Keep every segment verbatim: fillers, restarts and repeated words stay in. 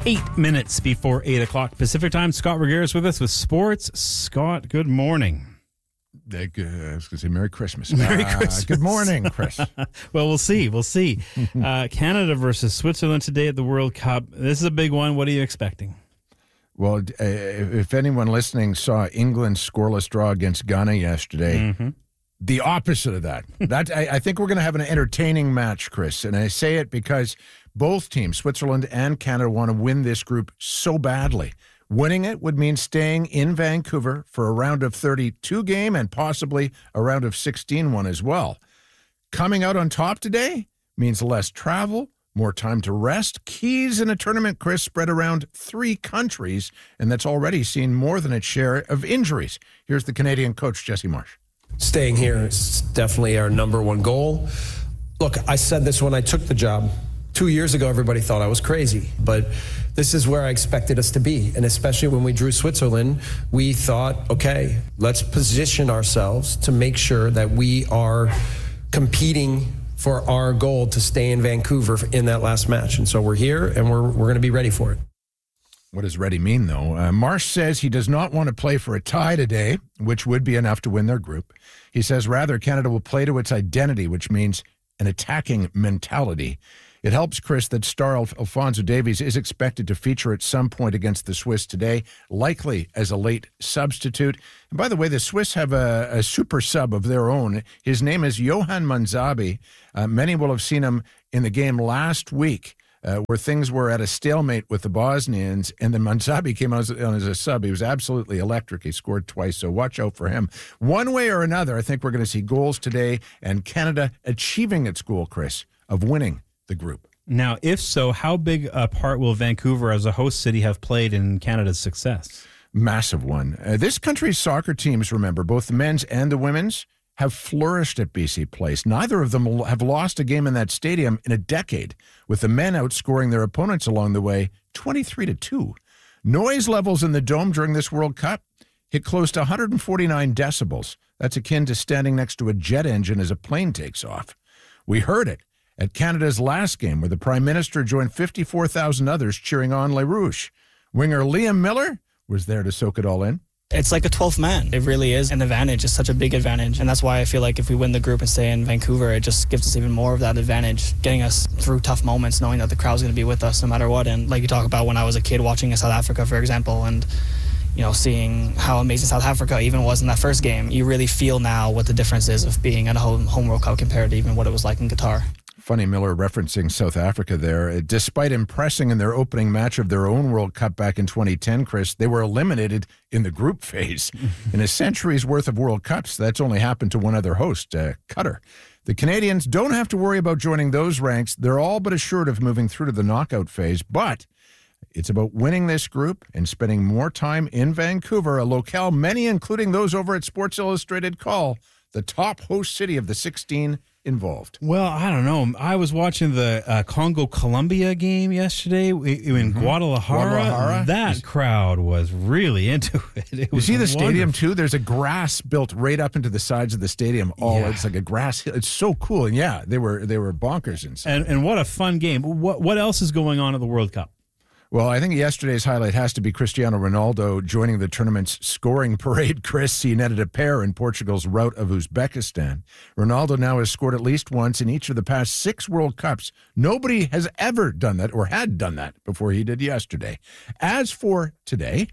Eight minutes before eight o'clock Pacific time. Scott Regeris with us with sports. Scott, good morning. Uh, I was going to say Merry Christmas. Merry uh, Christmas. Good morning, Chris. Well, we'll see. We'll see. uh, Canada versus Switzerland today at the World Cup. This is a big one. What are you expecting? Well, uh, if anyone listening saw England's scoreless draw against Ghana yesterday, mm-hmm. the opposite of that. that I, I think we're going to have an entertaining match, Chris. And I say it because both teams, Switzerland and Canada, want to win this group so badly. Winning it would mean staying in Vancouver for a round of thirty-two game and possibly a round of sixteen one as well. Coming out on top today means less travel, more time to rest. Keys in a tournament, Chris, spread around three countries, and that's already seen more than its share of injuries. Here's the Canadian coach, Jesse Marsh. Staying here is definitely our number one goal. Look, I said this when I took the job. Two years ago, everybody thought I was crazy, but this is where I expected us to be. And especially when we drew Switzerland, we thought, okay, let's position ourselves to make sure that we are competing for our goal to stay in Vancouver in that last match. And so we're here, and we're we're going to be ready for it. What does ready mean, though? Uh, Marsh says he does not want to play for a tie today, which would be enough to win their group. He says rather Canada will play to its identity, which means an attacking mentality. It helps, Chris, that star Alphonso Davies is expected to feature at some point against the Swiss today, likely as a late substitute. And by the way, the Swiss have a, a super sub of their own. His name is Johan Manzabi. Uh, many will have seen him in the game last week, uh, where things were at a stalemate with the Bosnians, and then Manzabi came on as, on as a sub. He was absolutely electric. He scored twice, so watch out for him. One way or another, I think we're going to see goals today, and Canada achieving its goal, Chris, of winning the group. Now, if so, how big a part will Vancouver as a host city have played in Canada's success? Massive one. Uh, this country's soccer teams, remember, both the men's and the women's, have flourished at B C Place. Neither of them have lost a game in that stadium in a decade, with the men outscoring their opponents along the way twenty-three to two. Noise levels in the Dome during this World Cup hit close to one hundred forty-nine decibels. That's akin to standing next to a jet engine as a plane takes off. We heard it at Canada's last game, where the Prime Minister joined fifty-four thousand others cheering on Les Rouges. Winger Liam Miller was there to soak it all in. It's like a twelfth man. It really is an advantage. It's such a big advantage. And that's why I feel like if we win the group and stay in Vancouver, it just gives us even more of that advantage, getting us through tough moments, knowing that the crowd's going to be with us no matter what. And like you talk about when I was a kid watching South Africa, for example, and you know, seeing how amazing South Africa even was in that first game, you really feel now what the difference is of being at a home, home World Cup compared to even what it was like in Qatar. Funny, Miller referencing South Africa there. Despite impressing in their opening match of their own World Cup back in twenty ten, Chris, they were eliminated in the group phase. In a century's worth of World Cups, that's only happened to one other host, uh, Qatar. The Canadians don't have to worry about joining those ranks. They're all but assured of moving through to the knockout phase, but it's about winning this group and spending more time in Vancouver, a locale many, including those over at Sports Illustrated, call the top host city of the sixteen involved. Well, I don't know. I was watching the uh, Congo-Colombia game yesterday in mm-hmm. Guadalajara. Guadalajara. That Is, crowd was really into it. It was you see the wonderful. stadium, too? There's a grass built right up into the sides of the stadium. Oh, yeah. It's like a grass hill. It's so cool. And, yeah, they were they were bonkers inside. And, and what a fun game. What, what else is going on at the World Cup? Well, I think yesterday's highlight has to be Cristiano Ronaldo joining the tournament's scoring parade. Chris, he netted a pair in Portugal's rout of Uzbekistan. Ronaldo now has scored at least once in each of the past six World Cups. Nobody has ever done that or had done that before he did yesterday. As for today,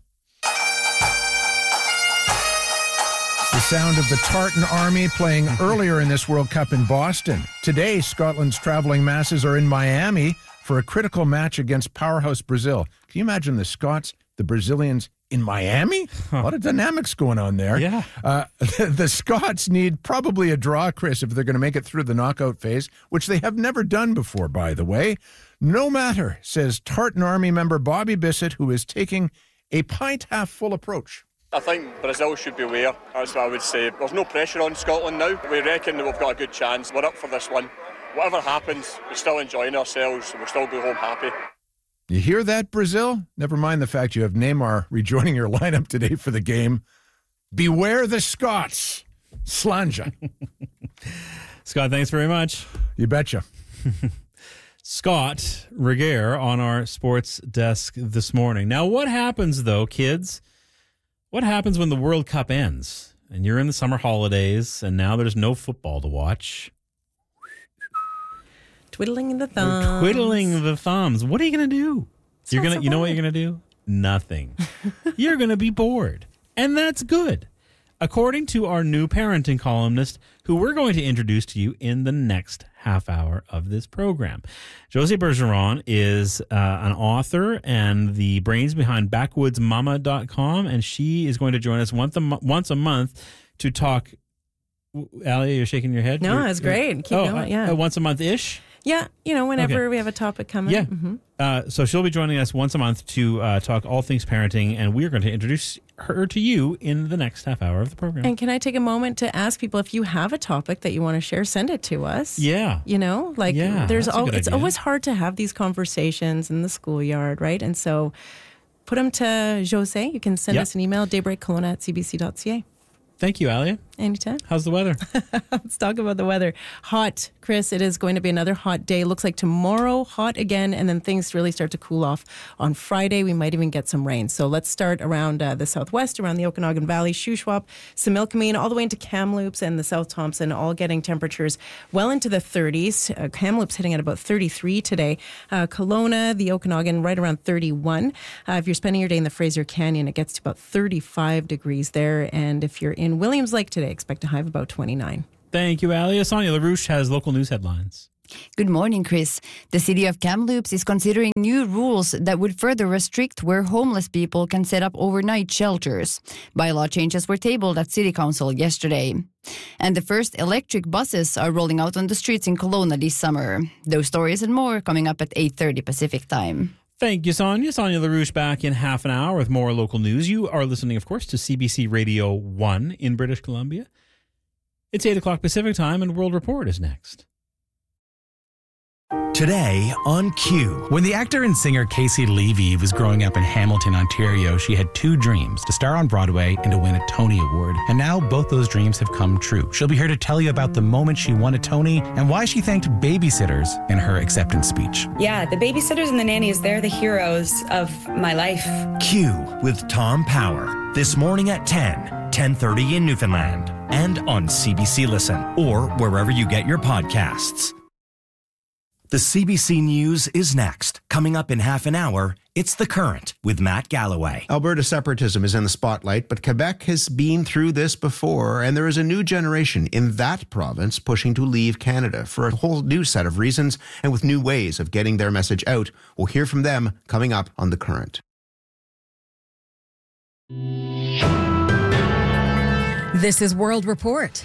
the sound of the Tartan Army playing earlier in this World Cup in Boston. Today, Scotland's traveling masses are in Miami for a critical match against powerhouse Brazil. Can you imagine the Scots, the Brazilians in Miami? Huh. A lot of dynamics going on there. Yeah. Uh, the, the Scots need probably a draw, Chris, if they're going to make it through the knockout phase, which they have never done before, by the way. No matter, says Tartan Army member Bobby Bissett, who is taking a pint-half-full approach. I think Brazil should be aware, that's what I would say. There's no pressure on Scotland now. We reckon that we've got a good chance. We're up for this one. Whatever happens, we're still enjoying ourselves and we'll still go home happy. You hear that, Brazil? Never mind the fact you have Neymar rejoining your lineup today for the game. Beware the Scots. Slanja. Scott, thanks very much. You betcha. Scott Regehr on our sports desk this morning. Now, what happens, though, kids? What happens when the World Cup ends and you're in the summer holidays and now there's no football to watch? Twiddling the thumbs. We're twiddling the thumbs. What are you going to do? It's You're not gonna, so you know bad. what you're going to do? Nothing. You're going to be bored. And that's good. According to our new parenting columnist, who we're going to introduce to you in the next half hour of this program. Josie Bergeron is uh, an author and the brains behind backwoods mama dot com, and she is going to join us once a, mo- once a month to talk. Allie, you're shaking your head? No, You're- that's great. Keep oh, going, yeah. uh, once a month-ish? Yeah, you know, whenever Okay. we have a topic coming. Yeah. Mm-hmm. Uh, so she'll be joining us once a month to uh, talk all things parenting, and we're going to introduce her to you in the next half hour of the program. And can I take a moment to ask people if you have a topic that you want to share, send it to us. Yeah. You know, like Yeah, there's that's a al- good it's idea. always hard to have these conversations in the schoolyard, right? And so put them to Jose. You can send Yep. us an email, daybreak kelowna at c b c dot c a. Thank you, Alia. Anytime. How's the weather? Let's talk about the weather. Hot, Chris. It is going to be another hot day. Looks like tomorrow, hot again, and then things really start to cool off. On Friday, we might even get some rain. So let's start around uh, the southwest, around the Okanagan Valley, Shuswap, Similkameen, all the way into Kamloops and the South Thompson, all getting temperatures well into the thirties. Uh, Kamloops hitting at about thirty-three today. Uh, Kelowna, the Okanagan, right around thirty-one. Uh, if you're spending your day in the Fraser Canyon, it gets to about thirty-five degrees there. And if you're in Williams Lake today, expect a high of about twenty-nine. Thank you, Alia. Sonia LaRouche has local news headlines. Good morning, Chris. The city of Kamloops is considering new rules that would further restrict where homeless people can set up overnight shelters. Bylaw changes were tabled at City Council yesterday. And the first electric buses are rolling out on the streets in Kelowna this summer. Those stories and more coming up at eight thirty Pacific Time. Thank you, Sonia. Sonia LaRouche back in half an hour with more local news. You are listening, of course, to C B C Radio one in British Columbia. It's eight o'clock Pacific Time, and World Report is next. Today on Q. When the actor and singer Casey Levy was growing up in Hamilton, Ontario, she had two dreams, to star on Broadway and to win a Tony Award. And now both those dreams have come true. She'll be here to tell you about the moment she won a Tony and why she thanked babysitters in her acceptance speech. Yeah, the babysitters and the nannies, they're the heroes of my life. Q with Tom Power. This morning at ten, ten thirty in Newfoundland. And on C B C Listen or wherever you get your podcasts. The C B C News is next. Coming up in half an hour, it's The Current with Matt Galloway. Alberta separatism is in the spotlight, but Quebec has been through this before, and there is a new generation in that province pushing to leave Canada for a whole new set of reasons and with new ways of getting their message out. We'll hear from them coming up on The Current. This is World Report.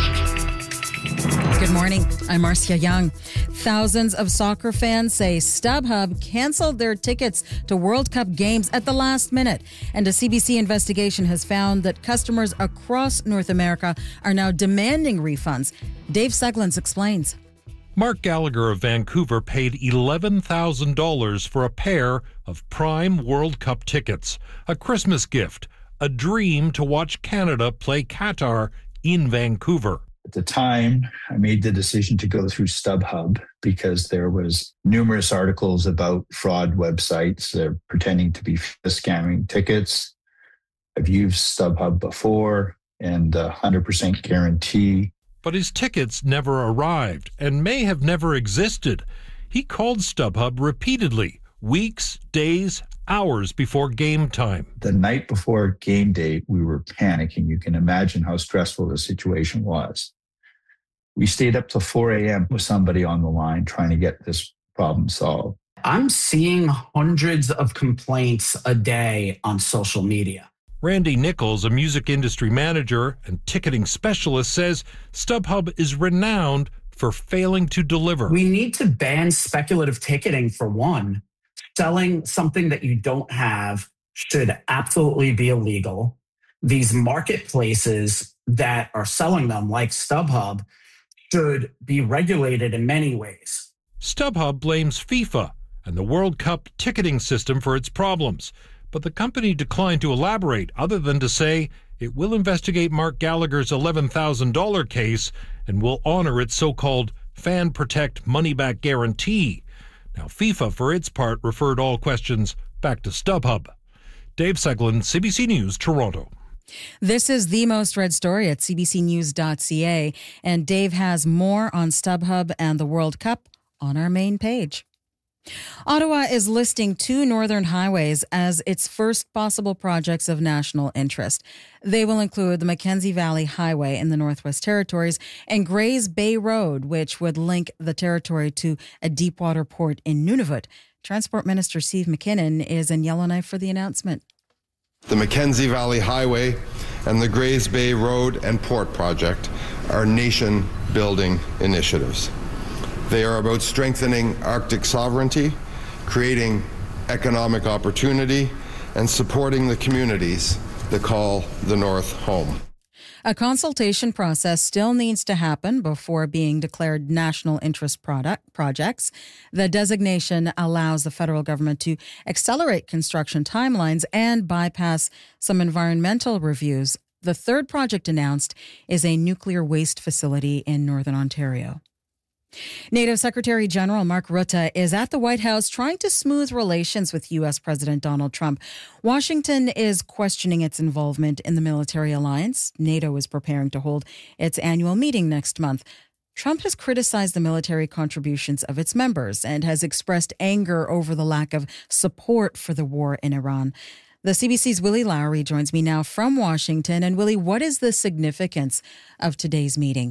Good morning. I'm Marcia Young. Thousands of soccer fans say StubHub canceled their tickets to World Cup games at the last minute. And a C B C investigation has found that customers across North America are now demanding refunds. Dave Suglins explains. Mark Gallagher of Vancouver paid eleven thousand dollars for a pair of Prime World Cup tickets, a Christmas gift, a dream to watch Canada play Qatar in Vancouver. At the time, I made the decision to go through StubHub because there was numerous articles about fraud websites that are pretending to be scamming tickets. I've used StubHub before and a one hundred percent guarantee. But his tickets never arrived and may have never existed. He called StubHub repeatedly, weeks, days, hours before game time. The night before game day, we were panicking. You can imagine how stressful the situation was. We stayed up till four a.m. with somebody on the line trying to get this problem solved. I'm seeing hundreds of complaints a day on social media. Randy Nichols, a music industry manager and ticketing specialist, says StubHub is renowned for failing to deliver. We need to ban speculative ticketing for one. Selling something that you don't have should absolutely be illegal. These marketplaces that are selling them, like StubHub, should be regulated in many ways. StubHub blames FIFA and the World Cup ticketing system for its problems, but the company declined to elaborate other than to say it will investigate Mark Gallagher's eleven thousand dollars case and will honor its so-called Fan Protect money-back guarantee. Now, FIFA, for its part, referred all questions back to StubHub. Dave Seglin, C B C News, Toronto. This is the most read story at c b c news dot c a, and Dave has more on StubHub and the World Cup on our main page. Ottawa is listing two northern highways as its first possible projects of national interest. They will include the Mackenzie Valley Highway in the Northwest Territories and Grays Bay Road, which would link the territory to a deepwater port in Nunavut. Transport Minister Steve McKinnon is in Yellowknife for the announcement. The Mackenzie Valley Highway and the Grays Bay Road and Port Project are nation-building initiatives. They are about strengthening Arctic sovereignty, creating economic opportunity, and supporting the communities that call the North home. A consultation process still needs to happen before being declared national interest product projects. The designation allows the federal government to accelerate construction timelines and bypass some environmental reviews. The third project announced is a nuclear waste facility in Northern Ontario. NATO Secretary General Mark Rutte is at the White House trying to smooth relations with U S. President Donald Trump. Washington is questioning its involvement in the military alliance. NATO is preparing to hold its annual meeting next month. Trump has criticized the military contributions of its members and has expressed anger over the lack of support for the war in Iran. The C B C's Willie Lowry joins me now from Washington. And Willie, what is the significance of today's meeting?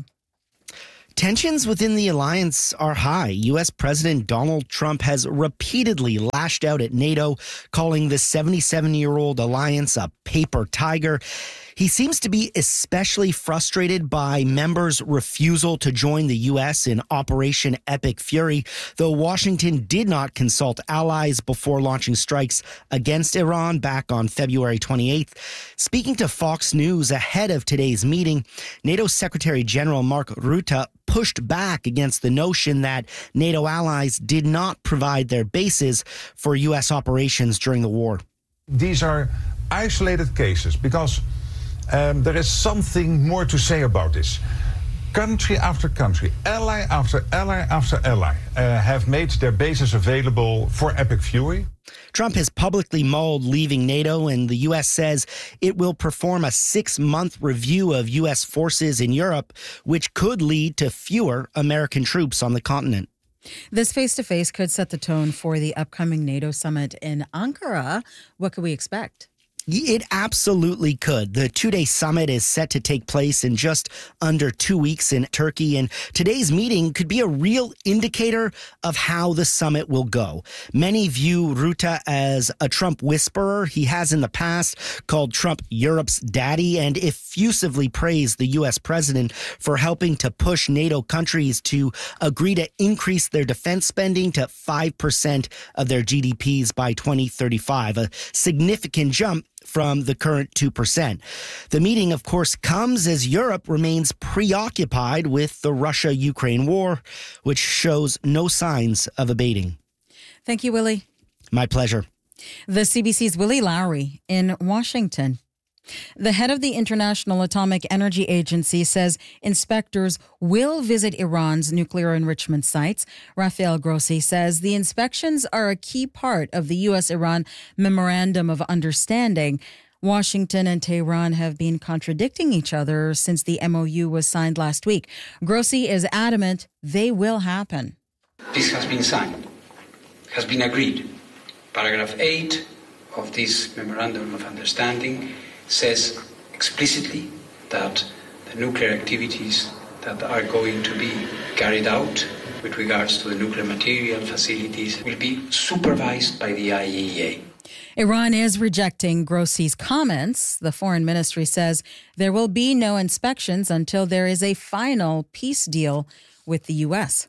Tensions within the alliance are high. U S. President Donald Trump has repeatedly lashed out at NATO, calling the seventy-seven-year-old alliance a paper tiger. He seems to be especially frustrated by members' refusal to join the U S in Operation Epic Fury, though Washington did not consult allies before launching strikes against Iran back on February twenty-eighth. Speaking to Fox News ahead of today's meeting, NATO Secretary General Mark Rutte pushed back against the notion that NATO allies did not provide their bases for U S operations during the war. These are isolated cases because um, there is something more to say about this. Country after country, ally after ally after ally uh, have made their bases available for Epic Fury. Trump has publicly mulled leaving NATO, and the U S says it will perform a six-month review of U S forces in Europe, which could lead to fewer American troops on the continent. This face-to-face could set the tone for the upcoming NATO summit in Ankara. What could we expect? It absolutely could. The two-day summit is set to take place in just under two weeks in Turkey, and today's meeting could be a real indicator of how the summit will go. Many view Rutte as a Trump whisperer. He has in the past called Trump Europe's daddy and effusively praised the U S president for helping to push NATO countries to agree to increase their defense spending to five percent of their G D Ps by twenty thirty-five, a significant jump from the current two percent. The meeting, of course, comes as Europe remains preoccupied with the Russia-Ukraine war, which shows no signs of abating. Thank you, Willie. My pleasure. The C B C's Willie Lowry in Washington. The head of the International Atomic Energy Agency says inspectors will visit Iran's nuclear enrichment sites. Rafael Grossi says the inspections are a key part of the U S-Iran Memorandum of Understanding. Washington and Tehran have been contradicting each other since the M O U was signed last week. Grossi is adamant they will happen. This has been signed, has been agreed. Paragraph eight of this Memorandum of Understanding says explicitly that the nuclear activities that are going to be carried out with regards to the nuclear material facilities will be supervised by the I A E A. Iran is rejecting Grossi's comments. The foreign ministry says there will be no inspections until there is a final peace deal with the U S.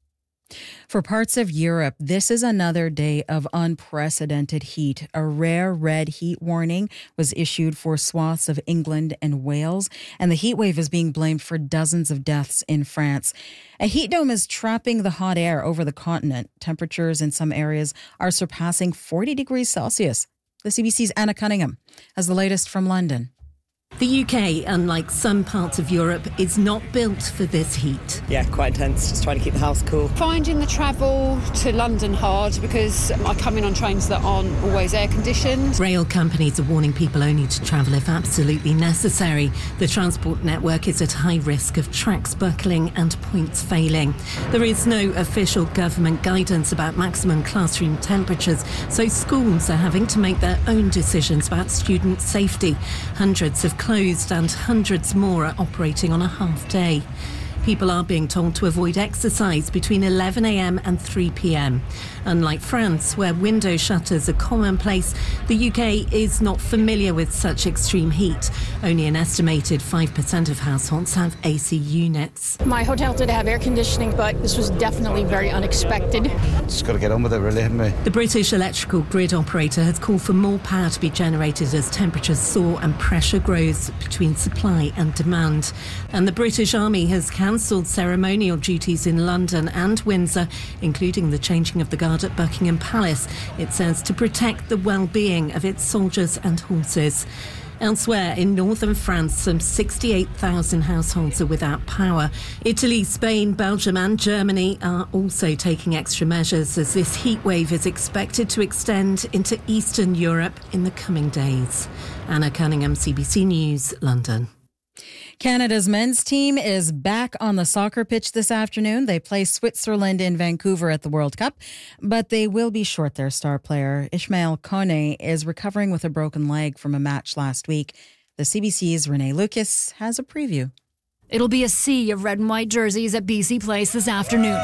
For parts of Europe, this is another day of unprecedented heat. A rare red heat warning was issued for swaths of England and Wales, and the heat wave is being blamed for dozens of deaths in France. A heat dome is trapping the hot air over the continent. Temperatures in some areas are surpassing forty degrees Celsius. The C B C's Anna Cunningham has the latest from London. The U K, unlike some parts of Europe, is not built for this heat. Yeah, quite intense, just trying to keep the house cool. Finding the travel to London hard because I come in on trains that aren't always air conditioned. Rail companies are warning people only to travel if absolutely necessary. The transport network is at high risk of tracks buckling and points failing. There is no official government guidance about maximum classroom temperatures, so schools are having to make their own decisions about student safety. Hundreds have closed and hundreds more are operating on a half day. People are being told to avoid exercise between eleven a.m. and three p.m. Unlike France, where window shutters are commonplace, the U K is not familiar with such extreme heat. Only an estimated five percent of households have A C units. My hotel did have air conditioning, but this was definitely very unexpected. Just got to get on with it, really, haven't we? The British electrical grid operator has called for more power to be generated as temperatures soar and pressure grows between supply and demand. And the British Army has cancelled ceremonial duties in London and Windsor, including the changing of the guard at Buckingham Palace. It says to protect the well-being of its soldiers and horses. Elsewhere in northern France, some sixty-eight thousand households are without power. Italy, Spain, Belgium and Germany are also taking extra measures as this heat wave is expected to extend into Eastern Europe in the coming days. Anna Cunningham, C B C News, London. Canada's men's team is back on the soccer pitch this afternoon. They play Switzerland in Vancouver at the World Cup, but they will be short their star player. Ishmael Kone is recovering with a broken leg from a match last week. The C B C's Renee Lucas has a preview. It'll be a sea of red and white jerseys at B C Place this afternoon.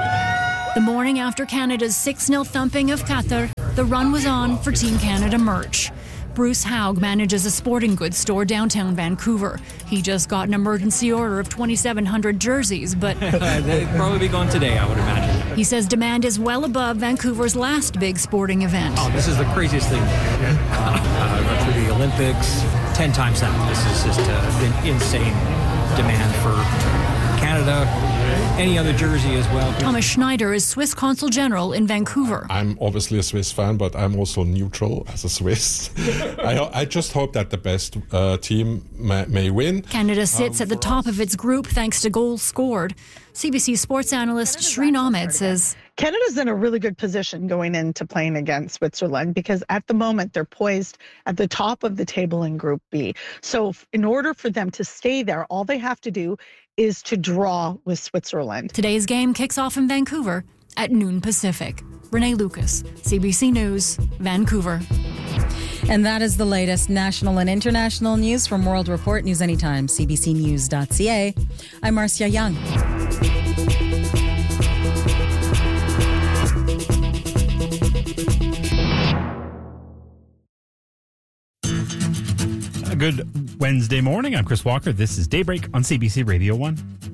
The morning after Canada's six nil thumping of Qatar, the run was on for Team Canada merch. Bruce Haug manages a sporting goods store downtown Vancouver. He just got an emergency order of twenty-seven hundred jerseys, but they'd probably be gone today, I would imagine. He says demand is well above Vancouver's last big sporting event. Oh, this is the craziest thing. Uh, I've run through the Olympics ten times now. This has just uh, been insane demand for Canada, any other jersey as well. Thomas Schneider is Swiss Consul General in Vancouver. I'm obviously a Swiss fan, but I'm also neutral as a Swiss. I, I just hope that the best uh, team may, may win. Canada sits um, at the top of its group thanks to goals scored. C B C sports analyst Shreen Ahmed says Canada's in a really good position going into playing against Switzerland because at the moment they're poised at the top of the table in Group B. So in order for them to stay there, all they have to do is to draw with Switzerland. Today's game kicks off in Vancouver at noon Pacific. Renee Lucas, C B C News, Vancouver. And that is the latest national and international news from World Report. News anytime, c b c news dot c a. I'm Marcia Young. A good Wednesday morning. I'm Chris Walker. This is Daybreak on C B C Radio one.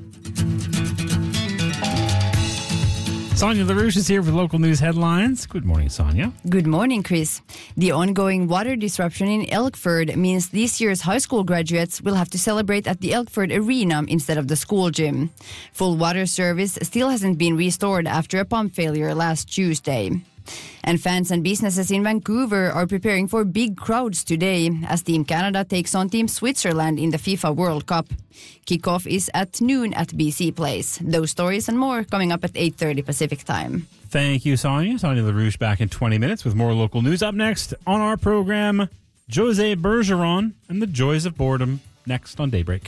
Sonia LaRouche is here with local news headlines. Good morning, Sonia. Good morning, Chris. The ongoing water disruption in Elkford means this year's high school graduates will have to celebrate at the Elkford Arena instead of the school gym. Full water service still hasn't been restored after a pump failure last Tuesday. And fans and businesses in Vancouver are preparing for big crowds today as Team Canada takes on Team Switzerland in the FIFA World Cup. Kickoff is at noon at B C Place. Those stories and more coming up at eight thirty Pacific Time. Thank you, Sonia. Sonia LaRouche back in twenty minutes with more local news. Up next on our program, Jose Bergeron and the joys of boredom. Next on Daybreak.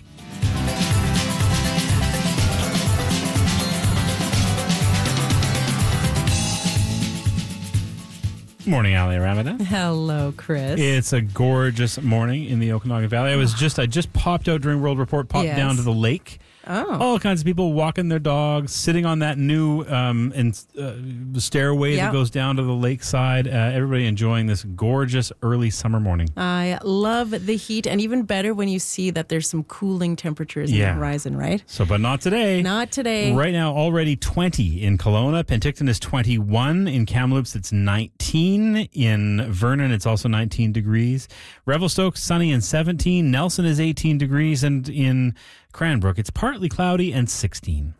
Morning, Ali Ramadan. Hello, Chris. It's a gorgeous morning in the Okanagan Valley. I was just, I just popped out during World Report, popped Yes. down to the lake. Oh. All kinds of people walking their dogs, sitting on that new um, in, uh, stairway Yep. that goes down to the lakeside. Uh, everybody enjoying this gorgeous early summer morning. I love the heat, and even better when you see that there's some cooling temperatures Yeah. in the horizon, right? So, but not today. Not today. Right now, already twenty in Kelowna. Penticton is twenty-one. In Kamloops, it's nineteen. In Vernon, it's also nineteen degrees. Revelstoke, sunny and seventeen. Nelson is eighteen degrees. And in Cranbrook, it's partly cloudy and sixteen.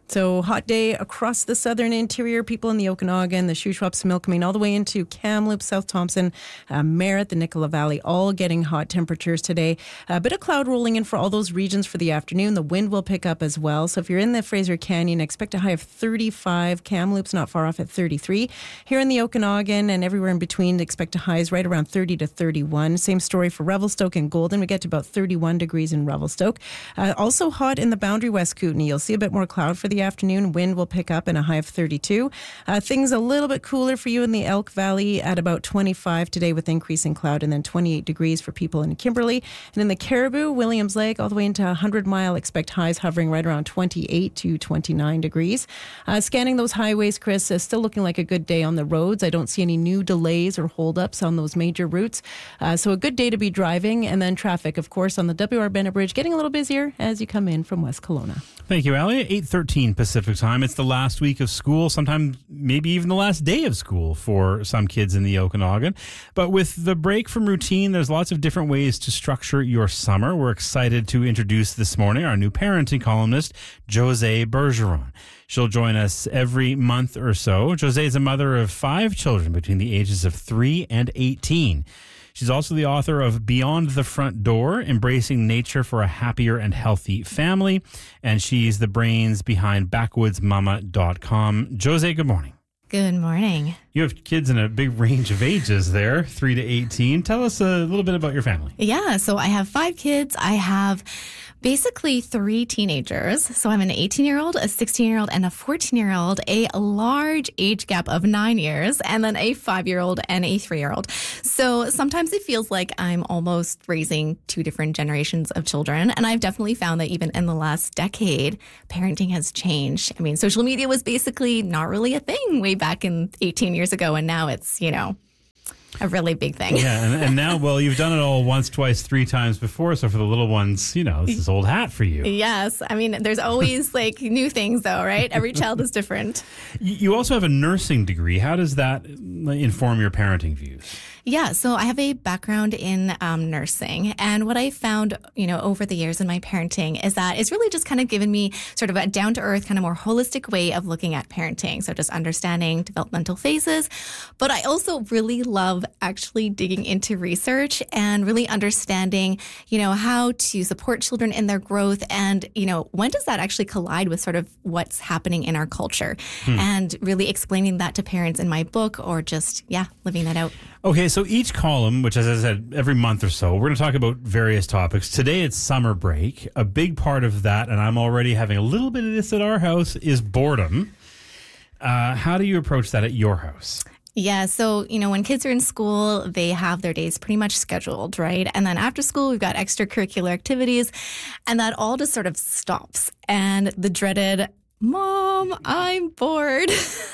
So hot day across the southern interior. People in the Okanagan, the Shuswap, Similkameen, all the way into Kamloops, South Thompson, uh, Merritt, the Nicola Valley, all getting hot temperatures today. A bit of cloud rolling in for all those regions for the afternoon. The wind will pick up as well. So if you're in the Fraser Canyon, expect a high of thirty-five. Kamloops not far off at thirty-three. Here in the Okanagan and everywhere in between, expect a highs right around thirty to thirty-one. Same story for Revelstoke and Golden. We get to about thirty-one degrees in Revelstoke. Uh, also hot in the Boundary West Kootenay. You'll see a bit more cloud for the afternoon. Wind will pick up and a high of thirty-two. Uh, things a little bit cooler for you in the Elk Valley at about twenty-five today with increasing cloud, and then twenty-eight degrees for people in Kimberley. And in the Caribou, Williams Lake, all the way into one hundred mile, expect highs hovering right around twenty-eight to twenty-nine degrees. Uh, scanning those highways, Chris, uh, still looking like a good day on the roads. I don't see any new delays or holdups on those major routes. Uh, so a good day to be driving. And then traffic, of course, on the W R Bennett Bridge, getting a little busier as you come in from West Kelowna. Thank you, Allie. eight thirteen Pacific time. It's the last week of school, sometimes maybe even the last day of school for some kids in the Okanagan. But with the break from routine, there's lots of different ways to structure your summer. We're excited to introduce this morning our new parenting columnist, Jose Bergeron. She'll join us every month or so. Jose is a mother of five children between the ages of three and eighteen. She's also the author of Beyond the Front Door, Embracing Nature for a Happier and Healthy Family. And she's the brains behind backwoods mama dot com. Jose, good morning. Good morning. You have kids in a big range of ages there, three to eighteen. Tell us a little bit about your family. Yeah, so I have five kids. I have basically three teenagers. So I'm an eighteen-year-old, a sixteen-year-old, and a fourteen-year-old, a large age gap of nine years, and then a five-year-old and a three-year-old. So sometimes it feels like I'm almost raising two different generations of children. And I've definitely found that even in the last decade, parenting has changed. I mean, social media was basically not really a thing way back in eighteen years ago, and now it's, you know, a really big thing. Yeah, and, and now, well, you've done it all once, twice, three times before. So for the little ones, you know, this is old hat for you. Yes. I mean, there's always like new things, though, right? Every child is different. You also have a nursing degree. How does that inform your parenting views? Yeah, so I have a background in um, nursing. And what I found, you know, over the years in my parenting is that it's really just kind of given me sort of a down-to-earth, kind of more holistic way of looking at parenting. So just understanding developmental phases. But I also really love actually digging into research and really understanding, you know, how to support children in their growth. And, you know, when does that actually collide with sort of what's happening in our culture? Hmm. And really explaining that to parents in my book, or just, yeah, living that out. Okay, so each column, which as I said, every month or so, we're going to talk about various topics. Today it's summer break. A big part of that, and I'm already having a little bit of this at our house, is boredom. Uh, how do you approach that at your house? Yeah, so, you know, when kids are in school, they have their days pretty much scheduled, right? And then after school, we've got extracurricular activities, and that all just sort of stops. And the dreaded, Mom, I'm bored.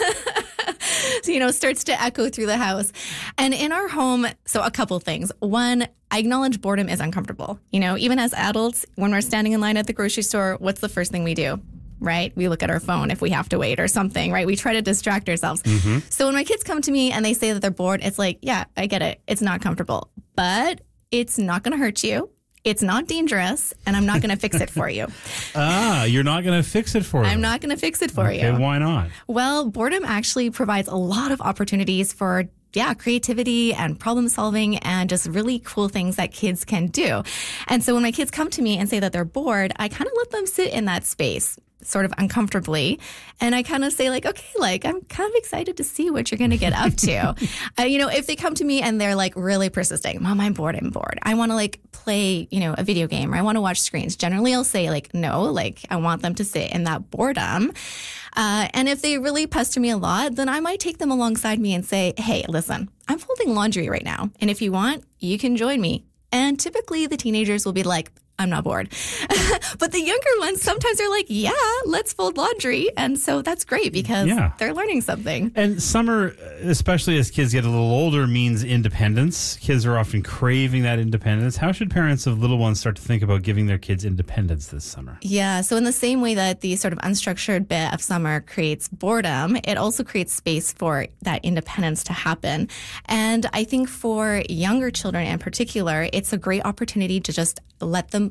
So, you know, starts to echo through the house. And in our home, so a couple things. One, I acknowledge boredom is uncomfortable. You know, even as adults, when we're standing in line at the grocery store, what's the first thing we do? Right? We look at our phone if we have to wait or something, right? We try to distract ourselves. Mm-hmm. So when my kids come to me and they say that they're bored, it's like, yeah, I get it. It's not comfortable, but it's not going to hurt you. It's not dangerous, and I'm not going to fix it for you. Ah, you're not going to fix it for you. I'm not going to fix it for okay, you. Okay, why not? Well, boredom actually provides a lot of opportunities for, yeah, creativity and problem solving and just really cool things that kids can do. And so when my kids come to me and say that they're bored, I kind of let them sit in that space, sort of uncomfortably. And I kind of say like, okay, like, I'm kind of excited to see what you're going to get up to. uh, you know, if they come to me and they're like really persisting, Mom, I'm bored, I'm bored. I want to like play, you know, a video game, or I want to watch screens. Generally, I'll say like, no, like I want them to sit in that boredom. Uh, and if they really pester me a lot, then I might take them alongside me and say, hey, listen, I'm folding laundry right now. And if you want, you can join me. And typically the teenagers will be like, I'm not bored. But the younger ones sometimes are like, yeah, let's fold laundry. And so that's great because yeah. they're learning something. And summer, especially as kids get a little older, means independence. Kids are often craving that independence. How should parents of little ones start to think about giving their kids independence this summer? Yeah, so in the same way that the sort of unstructured bit of summer creates boredom, it also creates space for that independence to happen. And I think for younger children in particular, it's a great opportunity to just let them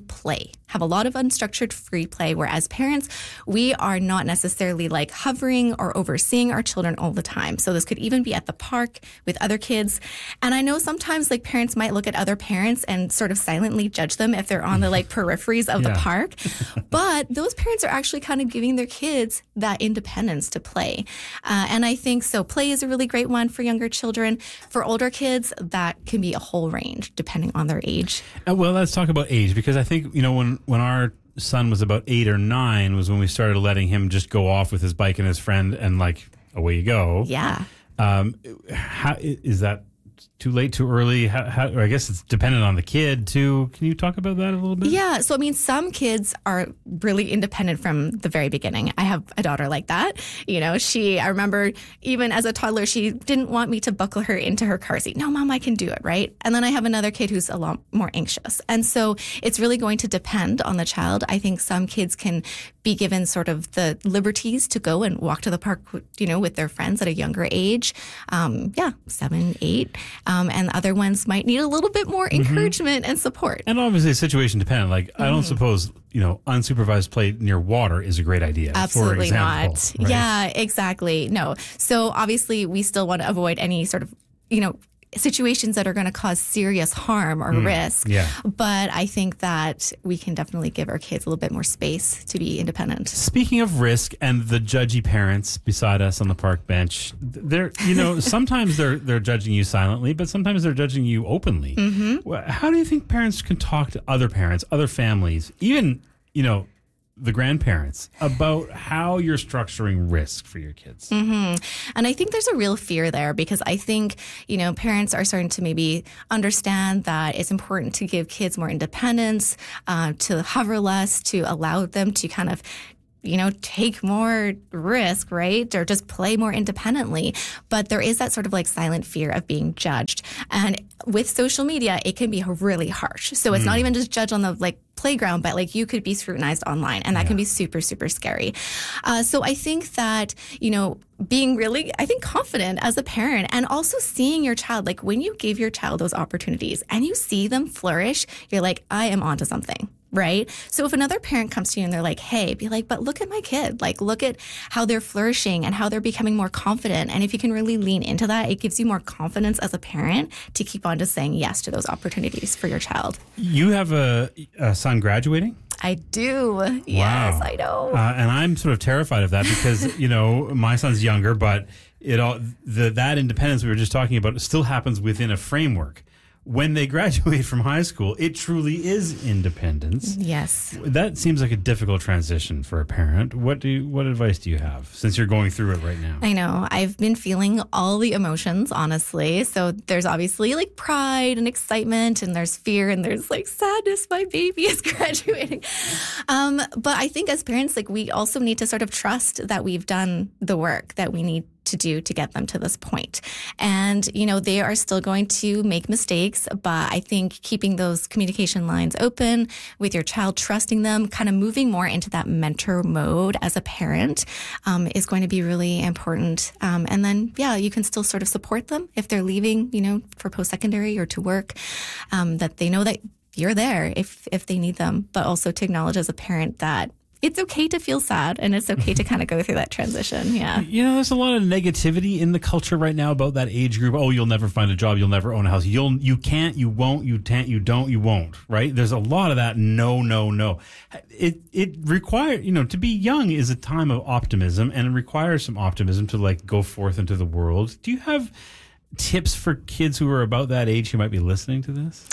play, have a lot of unstructured free play, where as parents, we are not necessarily like hovering or overseeing our children all the time. So this could even be at the park with other kids. And I know sometimes like parents might look at other parents and sort of silently judge them if they're on the like peripheries of Yeah. the park. But those parents are actually kind of giving their kids that independence to play. Uh, and I think so play is a really great one for younger children. For older kids, that can be a whole range depending on their age. Uh, well, let's talk about age, because I think, you know, when, when our son was about eight or nine was when we started letting him just go off with his bike and his friend and like, away you go. Yeah. Um, how, is that too late, too early? How, how, or I guess it's dependent on the kid too. Can you talk about that a little bit? Yeah. So, I mean, some kids are really independent from the very beginning. I have a daughter like that. You know, she, I remember even as a toddler, she didn't want me to buckle her into her car seat. No, Mom, I can do it. Right. And then I have another kid who's a lot more anxious. And so it's really going to depend on the child. I think some kids can be given sort of the liberties to go and walk to the park, you know, with their friends at a younger age. Um, yeah, seven, eight. Um, and other ones might need a little bit more encouragement and support. And obviously, situation dependent. Like, I don't suppose, you know, unsupervised play near water is a great idea. Absolutely for example, not. right? Yeah, exactly. No. So obviously, we still want to avoid any sort of, you know, situations that are going to cause serious harm or Mm, risk. yeah. But I think that we can definitely give our kids a little bit more space to be independent. Speaking of risk and the judgy parents beside us on the park bench, they're, you know, sometimes they're they're judging you silently, but sometimes they're judging you openly. Mm-hmm. Wh- How do you think parents can talk to other parents, other families, even, you know, the grandparents about how you're structuring risk for your kids? hmm And I think there's a real fear there, because I think, you know, parents are starting to maybe understand that it's important to give kids more independence, uh, to hover less, to allow them to kind of, you know, take more risk, right? Or just play more independently. But there is that sort of like silent fear of being judged. And with social media, it can be really harsh. So it's Mm. not even just judged on the like playground, but like you could be scrutinized online, and that can be super, super scary. Uh, so I think that, you know, being really, I think, confident as a parent, and also seeing your child, like when you give your child those opportunities and you see them flourish, you're like, I am onto something. Right? So if another parent comes to you and they're like, hey, be like, but look at my kid. Like, look at how they're flourishing and how they're becoming more confident. And if you can really lean into that, it gives you more confidence as a parent to keep on just saying yes to those opportunities for your child. You have a, a son graduating? I do. Yes, I know. Uh, and I'm sort of terrified of that because, you know, my son's younger, but it all the that independence we were just talking about still happens within a framework. When they graduate from high school, it truly is independence. Yes. That seems like a difficult transition for a parent. What do you, what advice do you have since you're going through it right now? I know. I've been feeling all the emotions, honestly. So there's obviously like pride and excitement, and there's fear, and there's like sadness. My baby is graduating. Um, but I think as parents, like we also need to sort of trust that we've done the work that we need to do to get them to this point. And, you know, they are still going to make mistakes, but I think keeping those communication lines open with your child, trusting them, kind of moving more into that mentor mode as a parent um, is going to be really important. Um, and then, yeah, you can still sort of support them if they're leaving, you know, for post-secondary or to work, um, that they know that you're there if, if they need them, but also to acknowledge as a parent that it's okay to feel sad, and it's okay to kind of go through that transition. Yeah. You know, there's a lot of negativity in the culture right now about that age group. Oh, you'll never find a job. You'll never own a house. You'll, you can't, you won't, you can't, you don't, you won't, right? There's a lot of that. No, no, no. It, it requires, you know, to be young is a time of optimism, and it requires some optimism to like go forth into the world. Do you have tips for kids who are about that age who might be listening to this?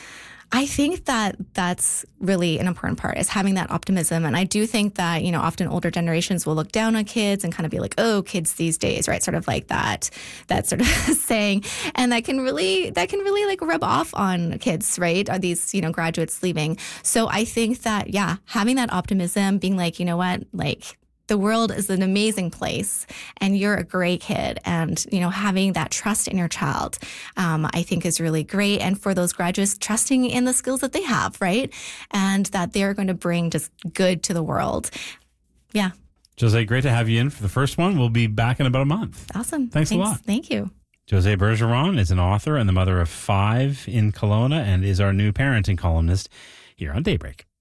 I think that that's really an important part, is having that optimism. And I do think that, you know, often older generations will look down on kids and kind of be like, oh, kids these days, right? Sort of like that, that sort of saying. And that can really, that can really like rub off on kids, right? Are these, you know, graduates leaving. So I think that, yeah, having that optimism, being like, you know what, like, the world is an amazing place, and you're a great kid. And, you know, having that trust in your child, um, I think is really great. And for those graduates, trusting in the skills that they have, right? And that they're going to bring just good to the world. Yeah. Jose, great to have you in for the first one. We'll be back in about a month. Awesome. Thanks, Thanks. a lot. Thank you. Jose Bergeron is an author and the mother of five in Kelowna, and is our new parenting columnist here on Daybreak.